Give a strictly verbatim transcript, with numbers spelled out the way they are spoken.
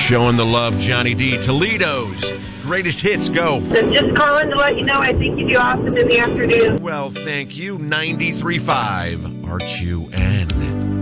Showing the love, Johnny D. Toledo's greatest hits, go. So just calling to let you know I think you do awesome in the afternoon. Well, thank you. ninety-three point five R Q N.